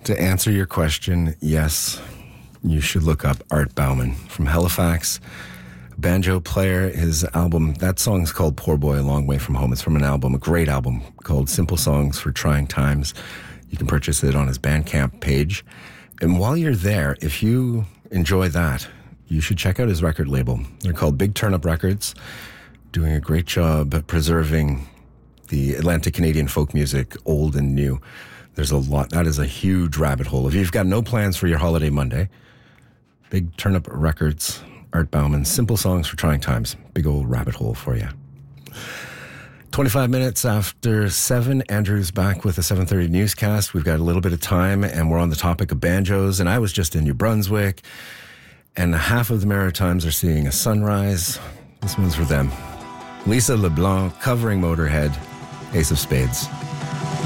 To answer your question, yes, you should look up Art Bauman from Halifax. Banjo player, his album, that song's called Poor Boy, A Long Way From Home. It's from an album, a great album called Simple Songs for Trying Times. You can purchase it on his Bandcamp page. And while you're there, if you enjoy that, you should check out his record label. They're called Big Turnip Records, doing a great job at preserving the Atlantic Canadian folk music, old and new. There's a lot. That is a huge rabbit hole. If you've got no plans for your holiday Monday, Big Turnip Records, Art Bauman, Simple Songs for Trying Times. Big old rabbit hole for you. 25 minutes after 7, Andrew's back with the 7:30 newscast. We've got a little bit of time, and we're on the topic of banjos. And I was just in New Brunswick, and half of the Maritimes are seeing a sunrise. This one's for them. Lisa LeBlanc covering Motorhead, Ace of Spades.